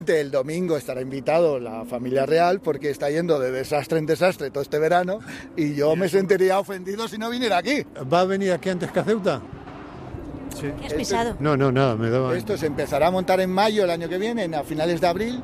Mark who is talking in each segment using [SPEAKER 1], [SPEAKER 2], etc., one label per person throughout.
[SPEAKER 1] El domingo estará invitado la familia real porque está yendo de desastre en desastre todo este verano y yo me sentiría ofendido si no viniera aquí.
[SPEAKER 2] ¿Va a venir aquí antes que a Ceuta?
[SPEAKER 3] Sí. ¿Qué has pisado?
[SPEAKER 2] No, nada, me daba...
[SPEAKER 1] Esto se empezará a montar en mayo el año que viene, a finales de abril,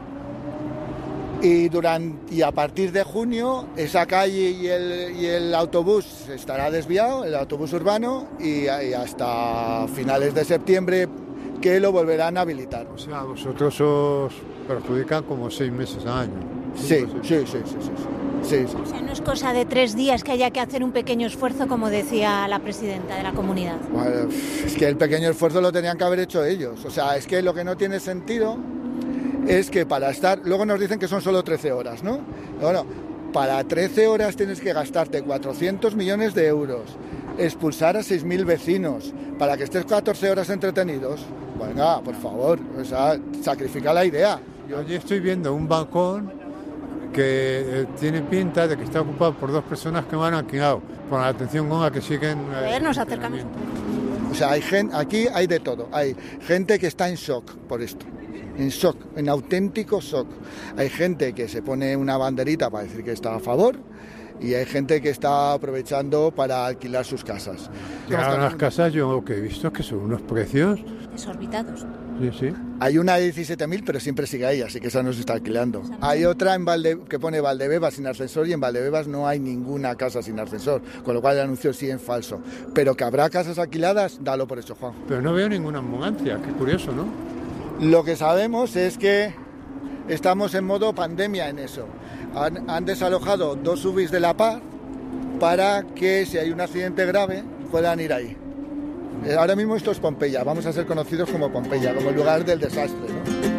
[SPEAKER 1] y a partir de junio esa calle y el autobús estará desviado, el autobús urbano, y hasta finales de septiembre que lo volverán a habilitar.
[SPEAKER 2] O sea, vosotros os perjudican como 6 meses al año.
[SPEAKER 1] Sí.
[SPEAKER 3] O sea, no es cosa de 3 días que haya que hacer un pequeño esfuerzo, como decía la presidenta de la comunidad.
[SPEAKER 1] Bueno, es que el pequeño esfuerzo lo tenían que haber hecho ellos. O sea, es que lo que no tiene sentido es que para estar... Luego nos dicen que son solo 13 horas, ¿no? Bueno, para 13 horas tienes que gastarte 400 millones de euros, expulsar a 6.000 vecinos, para que estés 14 horas entretenidos. Venga, por favor, o sea, sacrifica la idea.
[SPEAKER 2] Yo estoy viendo un balcón que tiene pinta de que está ocupado por 2 personas que me han alquilado, por la atención con la que siguen...
[SPEAKER 3] A ver, nos acercamos.
[SPEAKER 1] O sea, aquí hay de todo. Hay gente que está en shock por esto. En shock, en auténtico shock. Hay gente que se pone una banderita para decir que está a favor y hay gente que está aprovechando para alquilar sus casas.
[SPEAKER 2] Ahora las casas yo lo que he visto es que son unos precios...
[SPEAKER 3] desorbitados.
[SPEAKER 2] Sí.
[SPEAKER 1] Hay una de 17.000, pero siempre sigue ahí, así que esa no se está alquilando. Hay otra que pone Valdebebas sin ascensor y en Valdebebas no hay ninguna casa sin ascensor, con lo cual el anuncio sí es falso. Pero que habrá casas alquiladas, dalo por hecho, Juan.
[SPEAKER 2] Pero no veo ninguna ambulancia, qué curioso, ¿no?
[SPEAKER 1] Lo que sabemos es que estamos en modo pandemia en eso. Han desalojado 2 UBIs de La Paz para que si hay un accidente grave puedan ir ahí. Ahora mismo esto es Pompeya, vamos a ser conocidos como Pompeya, como el lugar del desastre, ¿no?